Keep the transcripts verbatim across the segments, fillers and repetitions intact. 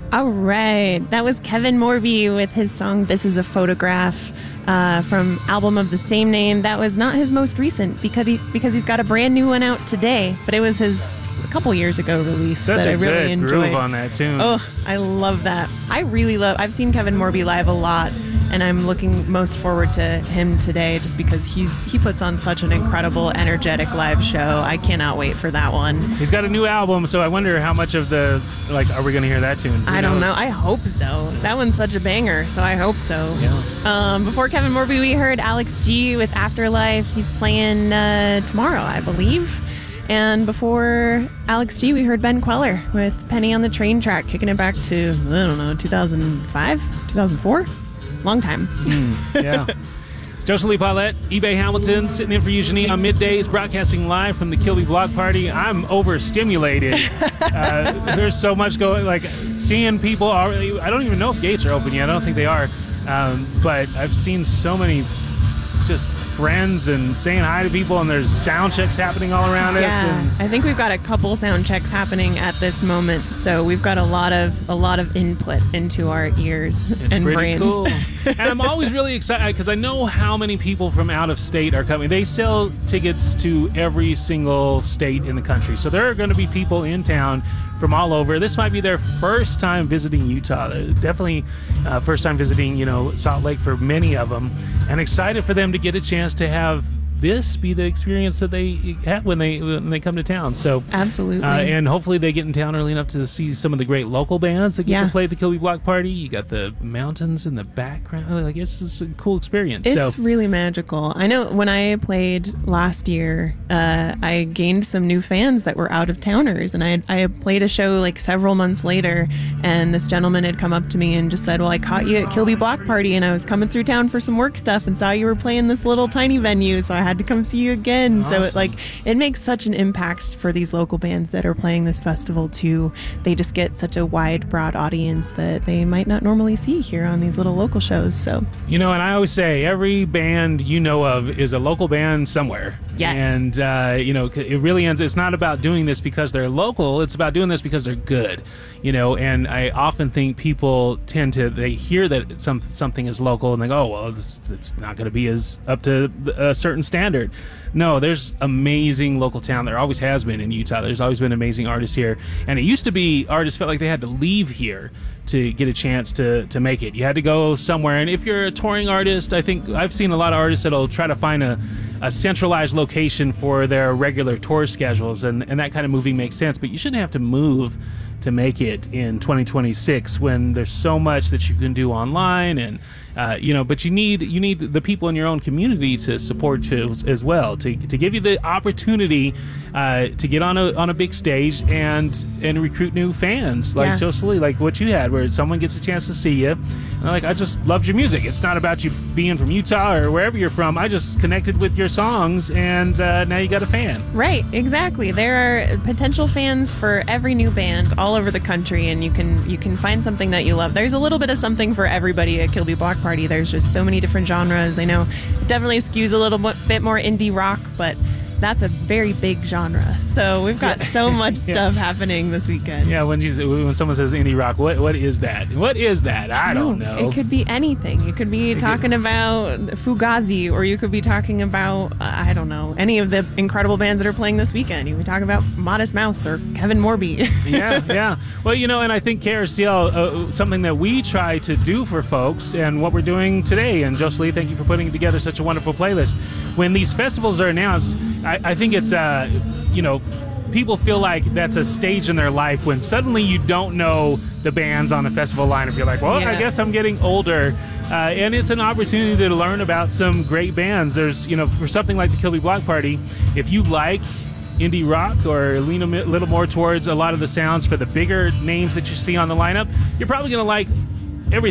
All right. That was Kevin Morby with his song This Is a Photograph uh, from album of the same name. That was not his most recent because he because he's got a brand new one out today, but it was his a couple years ago release Such that a I really good enjoyed. groove on that tune. Oh, I love that. I really love I've seen Kevin Morby live a lot, and I'm looking most forward to him today just because he's he puts on such an incredible, energetic live show. I cannot wait for that one. He's got a new album, so I wonder how much of the, like, are we going to hear that tune? Who I don't knows? know. I hope so. That one's such a banger, so I hope so. Yeah. Um, before Kevin Morby, we heard Alex G with Afterlife. He's playing uh, tomorrow, I believe. And before Alex G, we heard Ben Queller with Penny on the Train Track, kicking it back to, I don't know, two thousand five, two thousand four? Long time. Mm, yeah. Joselie Paulette, eBay Hamilton, sitting in for Eugenie on middays, broadcasting live from the Kilby Block Party. I'm overstimulated. uh, there's so much going, like seeing people already. I don't even know if gates are open yet. I don't think they are. Um, but I've seen so many just friends and saying hi to people, and there's sound checks happening all around yeah, us. And I think we've got a couple sound checks happening at this moment, so we've got a lot of a lot of input into our ears it's and pretty brains. cool. And I'm always really excited because I know how many people from out of state are coming. They sell tickets to every single state in the country, so there are going to be people in town from all over. This might be their first time visiting Utah. They're definitely uh, first time visiting, you know, Salt Lake for many of them, and excited for them to get a chance to have this be the experience that they have when they when they come to town. So Absolutely. uh, and hopefully they get in town early enough to see some of the great local bands that get Yeah. to play at the Kilby Block Party. You got the mountains in the background. Like, it's just a cool experience. It's so really magical. I know when I played last year, uh, I gained some new fans that were out of towners, and I had, I had played a show like several months later, and this gentleman had come up to me and just said, "Well, I caught you at Kilby Block Party, and I was coming through town for some work stuff, and saw you were playing this little tiny venue, so I had to come see you again." So it Awesome. like it makes such an impact for these local bands that are playing this festival too. They just get such a wide, broad audience that they might not normally see here on these little local shows. So You know, and I always say every band you know of is a local band somewhere. Yes. And, uh, you know, it really ends, it's not about doing this because they're local, it's about doing this because they're good, you know, and I often think people tend to, they hear that some something is local and they go, oh, well, this, it's not going to be as up to a certain standard. No, there's amazing local talent. There always has been in Utah. There's always been amazing artists here. And it used to be artists felt like they had to leave here to get a chance to, to make it. You had to go somewhere. And if you're a touring artist, I think I've seen a lot of artists that'll try to find a, a centralized location for their regular tour schedules. And, and that kind of moving makes sense. But you shouldn't have to move to make it in twenty twenty-six when there's so much that you can do online, and uh, you know, but you need you need the people in your own community to support you as well, to, to give you the opportunity uh, to get on a on a big stage and and recruit new fans like Yeah. Joselie, like what you had, where someone gets a chance to see you and they're like, I just loved your music. It's not about you being from Utah or wherever you're from. I just connected with your songs, and uh, now you got a fan. Right, exactly. There are potential fans for every new band all over the country, and you can you can find something that you love. There's a little bit of something for everybody at Kilby Block Party. There's just so many different genres. I know it definitely skews a little bit more indie rock, but that's a very big genre. So we've got so much Yeah. stuff happening this weekend. Yeah, when you when someone says indie rock, what what is that? What is that? I don't No, know. It could be anything. You could be talking about Fugazi, or you could be talking about, uh, I don't know, any of the incredible bands that are playing this weekend. You could talk about Modest Mouse or Kevin Morby. yeah, yeah. Well, you know, and I think K R C L, uh, something that we try to do for folks, and what we're doing today, and Joselie, thank you for putting together such a wonderful playlist. When these festivals are announced, I, I think it's, uh, you know, people feel like that's a stage in their life when suddenly you don't know the bands on the festival lineup. You're like, well, Yeah. I guess I'm getting older. Uh, and it's an opportunity to learn about some great bands. There's, you know, for something like the Kilby Block Party, if you like indie rock or lean a mi- little more towards a lot of the sounds for the bigger names that you see on the lineup, you're probably going to like everything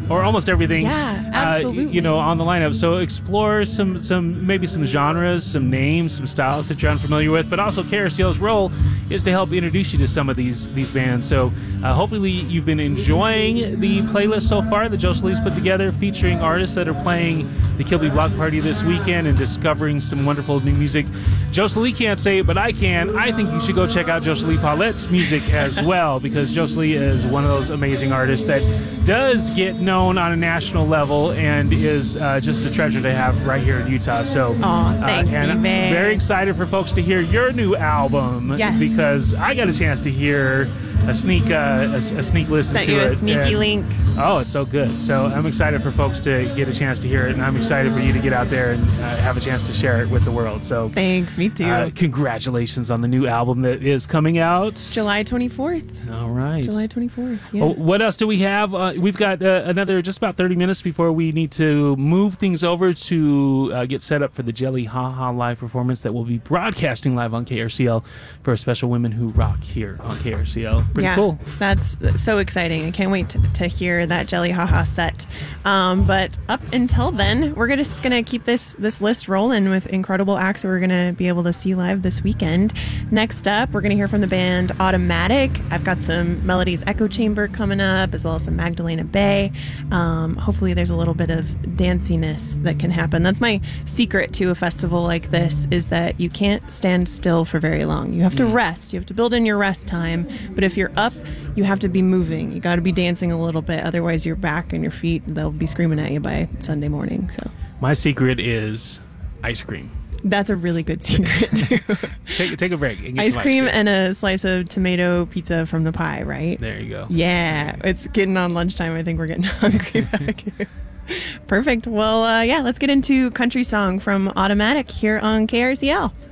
or almost everything. Yeah, absolutely. Uh, you know, on the lineup. So explore some, some maybe some genres, some names, some styles that you're unfamiliar with. But also, K R C L's role is to help introduce you to some of these these bands. So uh, hopefully you've been enjoying the playlist so far that Joe Solis put together, featuring artists that are playing the Kilby Block Party this weekend and discovering some wonderful new music. Joe Solis can't say it, but I can. I think you should go check out Joe Solis Paulette's music as well, because Joe Solis is one of those amazing artists that does get known on a national level and is uh, just a treasure to have right here in Utah. So, Aw, thanks, uh, and I'm Eve. very excited for folks to hear your new album, Yes. because I got a chance to hear a sneak uh, a, a sneak listen Sent to you it. a sneaky and- link. Oh, it's so good. So I'm excited for folks to get a chance to hear it, and I'm excited for you to get out there and uh, have a chance to share it with the world. So Thanks, me too. uh, congratulations on the new album that is coming out. July twenty-fourth. All right. July twenty-fourth, yeah. Oh, what else do we have? Uh, we've got uh, another just about thirty minutes before we need to move things over to uh, get set up for the Jelly Ha Ha live performance that will be broadcasting live on K R C L for a special Women Who Rock here on K R C L. Pretty yeah, cool. That's so exciting. I can't wait to, to hear that Jelly Haha set. Um, but up until then, we're gonna, just going to keep this this list rolling with incredible acts that we're going to be able to see live this weekend. Next up, we're going to hear from the band Automatic. I've got some Melodies Echo Chamber coming up, as well as some Magdalena Bay. Um, hopefully there's a little bit of danciness that can happen. That's my secret to a festival like this, is that you can't stand still for very long. You have to rest. You have to build in your rest time. But if you're up, you have to be moving. You got to be dancing a little bit. Otherwise, your back and your feet, they'll be screaming at you by Sunday morning. So My secret is ice cream. that's a really good secret, too. Take, take a break. And get Ice some cream and a slice of tomato pizza from the pie, right? There you go. Yeah, it's getting on lunchtime. I think we're getting hungry back here. Perfect. Well, uh, yeah, let's get into country song from Automatic here on K R C L.